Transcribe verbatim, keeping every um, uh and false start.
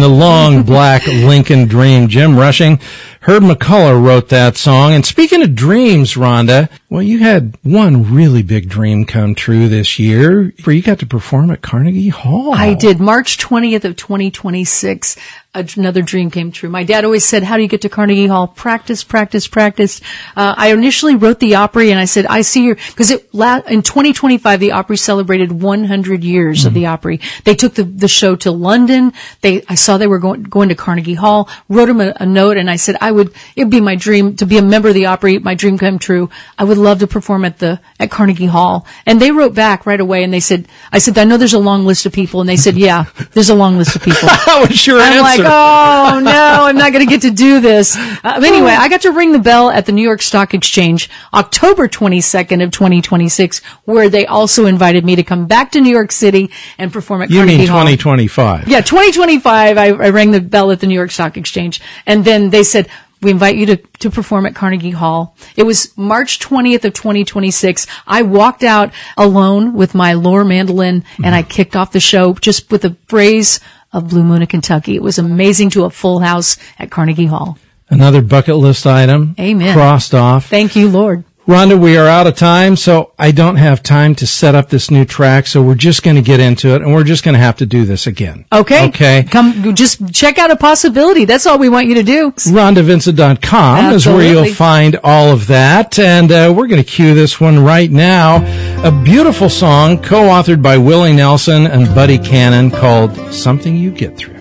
the long black Lincoln Dream. Jim Rushing. Herb McCullough wrote that song. And speaking of dreams, Rhonda, well, you had one really big dream come true this year, where you got to perform at Carnegie Hall. I did. March twentieth of twenty twenty-six, another dream came true. My dad always said, how do you get to Carnegie Hall? Practice, practice, practice. Uh, I initially wrote the Opry, and I said, I see your, because it, in twenty twenty-five, the Opry celebrated one hundred years mm-hmm. of the Opry. They took the, the show to London. They, I saw they were going, going to Carnegie Hall, wrote him a, a note, and I said, I would, it'd be my dream to be a member of the Opry. My dream come true. I would love to perform at the, at Carnegie Hall. And they wrote back right away, and they said, I said, I know there's a long list of people. And they said, yeah, there's a long list of people. That was your I'm answer. like, oh no, I'm not going to get to do this. Uh, anyway, I got to ring the bell at the New York Stock Exchange October twenty-second of twenty twenty-six, where they also invited me to come back to New York City and perform at you Carnegie mean Hall. twenty twenty-five? Yeah, twenty twenty-five, I, I rang the bell at the New York Stock Exchange, and then they said, we invite you to, to perform at Carnegie Hall. It was March twentieth of twenty twenty-six. I walked out alone with my lower mandolin, and mm-hmm. I kicked off the show just with a phrase of Blue Moon of Kentucky. It was amazing to a full house at Carnegie Hall. Another bucket list item. Amen. Crossed off. Thank you, Lord. Rhonda, we are out of time, so I don't have time to set up this new track, so we're just going to get into it, and we're just going to have to do this again. Okay. Okay. Come, just check out a possibility. That's all we want you to do. Rhonda Vincent dot com is where you'll find all of that, and uh, we're going to cue this one right now. A beautiful song co-authored by Willie Nelson and Buddy Cannon called Something You Get Through.